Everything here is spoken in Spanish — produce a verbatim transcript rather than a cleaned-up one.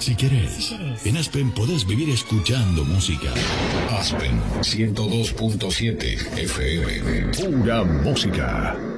Si querés, en Aspen podés vivir escuchando música. Aspen ciento dos punto siete F M. Pura música.